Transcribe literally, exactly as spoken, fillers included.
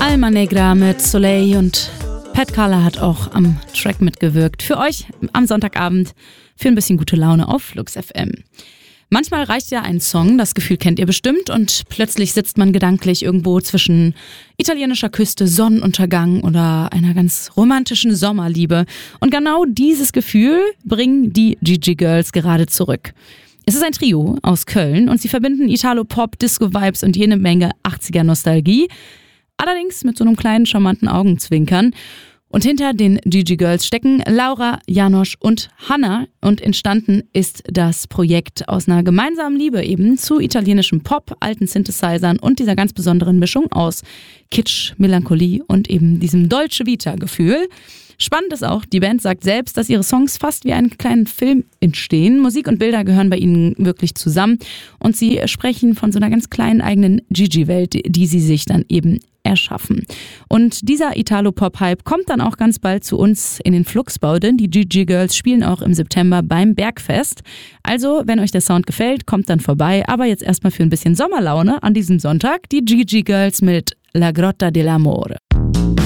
Alma Negra mit Soleil und Pat Carla hat auch am Track mitgewirkt. Für euch am Sonntagabend für ein bisschen gute Laune auf Flux F M. Manchmal reicht ja ein Song, das Gefühl kennt ihr bestimmt, und plötzlich sitzt man gedanklich irgendwo zwischen italienischer Küste, Sonnenuntergang oder einer ganz romantischen Sommerliebe. Und genau dieses Gefühl bringen die Gigi Girls gerade zurück. Es ist ein Trio aus Köln und sie verbinden Italo-Pop, Disco-Vibes und jede Menge achtziger-Nostalgie. Allerdings mit so einem kleinen charmanten Augenzwinkern. Und hinter den Gigi Girls stecken Laura, Janosch und Hannah. Und entstanden ist das Projekt aus einer gemeinsamen Liebe eben zu italienischem Pop, alten Synthesizern und dieser ganz besonderen Mischung aus Kitsch, Melancholie und eben diesem Dolce Vita-Gefühl. Spannend ist auch, die Band sagt selbst, dass ihre Songs fast wie einen kleinen Film entstehen. Musik und Bilder gehören bei ihnen wirklich zusammen. Und sie sprechen von so einer ganz kleinen eigenen Gigi-Welt, die sie sich dann eben erschaffen. Und dieser Italo-Pop-Hype kommt dann auch ganz bald zu uns in den Fluxbau, denn die Gigi Girls spielen auch im September beim Bergfest. Also, wenn euch der Sound gefällt, kommt dann vorbei. Aber jetzt erstmal für ein bisschen Sommerlaune an diesem Sonntag die Gigi Girls mit La Grotta dell'Amore.